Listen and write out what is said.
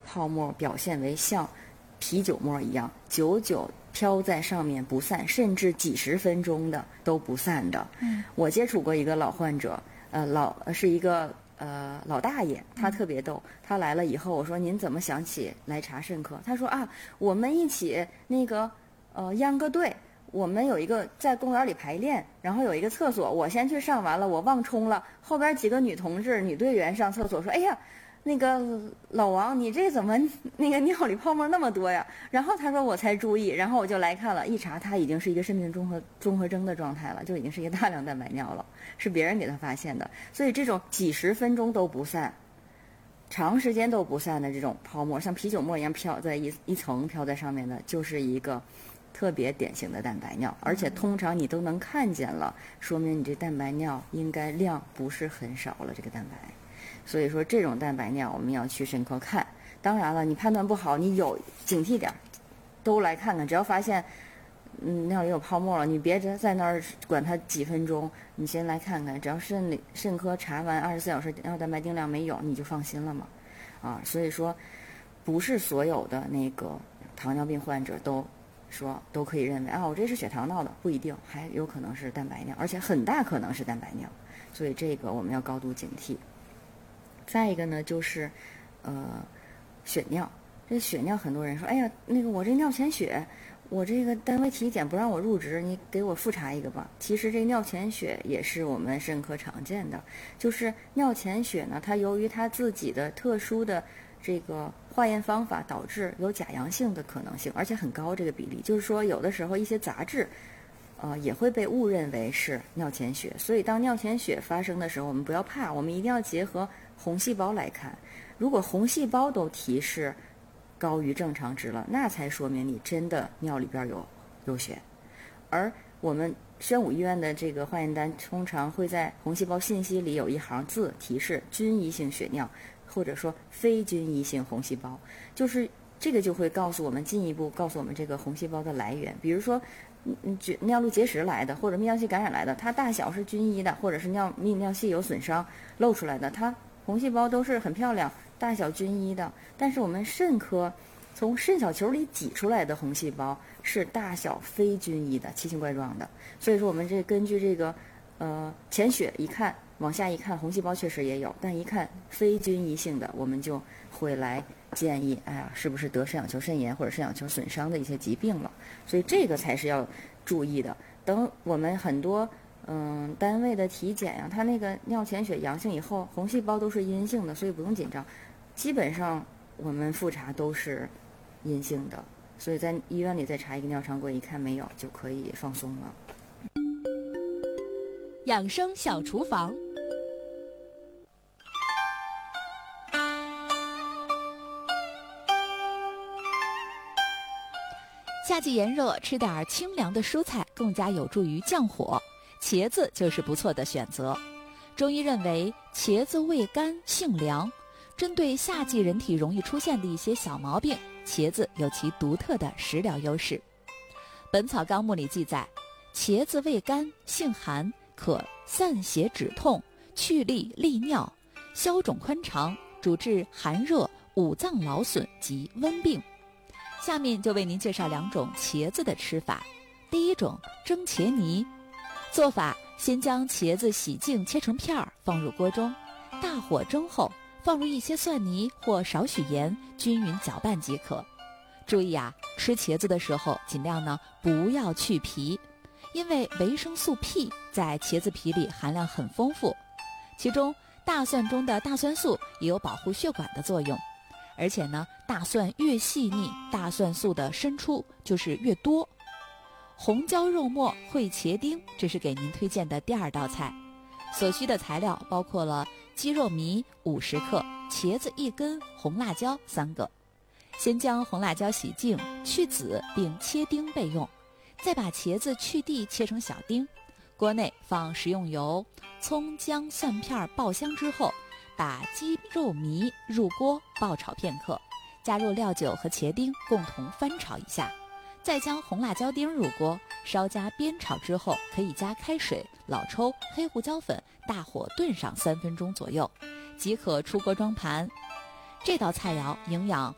泡沫表现为像啤酒沫一样，久久飘在上面不散，甚至几十分钟的都不散的。我接触过一个老患者，是一个老大爷，他特别逗。他来了以后，我说您怎么想起来查肾科？他说啊，我们一起那个秧歌队。我们有一个在公园里排练，然后有一个厕所，我先去上完了，我忘冲了，后边几个女同志、女队员上厕所说：“哎呀，那个老王，你这怎么那个尿里泡沫那么多呀？”然后他说我才注意，然后我就来看了，一查他已经是一个肾病综合征的状态了，就已经是一个大量蛋白尿了，是别人给他发现的。所以这种几十分钟都不散，长时间都不散的这种泡沫，像啤酒沫一样飘在一层飘在上面的，就是一个特别典型的蛋白尿，而且通常你都能看见了，说明你这蛋白尿应该量不是很少了，这个蛋白。所以说这种蛋白尿我们要去肾科看。当然了，你判断不好，你有警惕点，都来看看。只要发现尿里有泡沫了，你别在那儿管它几分钟，你先来看看。只要肾科查完24小时尿蛋白定量没有，你就放心了嘛。所以说不是所有的那个糖尿病患者都可以认为我这是血糖闹的，不一定，还有可能是蛋白尿，而且很大可能是蛋白尿，所以这个我们要高度警惕。再一个呢，就是血尿。这血尿很多人说，哎呀，那个我这尿潜血，我这个单位体检不让我入职，你给我复查一个吧。其实这尿潜血也是我们肾科常见的，就是尿潜血呢，它由于它自己的特殊的这个化验方法导致有假阳性的可能性，而且很高这个比例。就是说有的时候一些杂质也会被误认为是尿潜血，所以当尿潜血发生的时候，我们不要怕，我们一定要结合红细胞来看。如果红细胞都提示高于正常值了，那才说明你真的尿里边有血。而我们宣武医院的这个化验单通常会在红细胞信息里有一行字提示均一性血尿，或者说非均一性红细胞，就是这个就会进一步告诉我们这个红细胞的来源。比如说尿路结石来的，或者泌尿系感染来的，它大小是均一的，或者是泌尿系有损伤露出来的，它红细胞都是很漂亮，大小均一的。但是我们肾科从肾小球里挤出来的红细胞是大小非均一的，奇形怪状的。所以说我们根据这个潜血一看，往下一看，红细胞确实也有，但一看非均一性的，我们就会来建议，是不是得肾小球肾炎或者肾小球损伤的一些疾病了？所以这个才是要注意的。等我们很多单位的体检呀，它那个尿潜血阳性以后，红细胞都是阴性的，所以不用紧张。基本上我们复查都是阴性的，所以在医院里再查一个尿常规，一看没有就可以放松了。 养生小厨房。夏季炎热，吃点清凉的蔬菜更加有助于降火，茄子就是不错的选择。中医认为茄子味甘性凉，针对夏季人体容易出现的一些小毛病，茄子有其独特的食疗优势。本草纲目里记载，茄子味甘性寒，可散血止痛，去痢利尿，消肿宽肠，主治寒热、五脏劳损及温病。下面就为您介绍2种茄子的吃法。第一种，蒸茄泥。做法，先将茄子洗净切成片儿，放入锅中，大火蒸后，放入一些蒜泥或少许盐，均匀搅拌即可。注意吃茄子的时候尽量不要去皮，因为维生素 P 在茄子皮里含量很丰富，其中大蒜中的大蒜素也有保护血管的作用。而且大蒜越细腻，大蒜素的渗出就是越多。红椒肉末烩茄丁，这是给您推荐的第2道菜。所需的材料包括了鸡肉糜50克，茄子1根，红辣椒3个。先将红辣椒洗净去籽并切丁备用，再把茄子去蒂切成小丁。锅内放食用油，葱姜蒜片爆香之后，把鸡肉糜入锅爆炒片刻，加入料酒和茄丁共同翻炒一下，再将红辣椒丁入锅，稍加煸炒之后，可以加开水、老抽、黑胡椒粉，大火炖上3分钟左右，即可出锅装盘。这道菜肴营养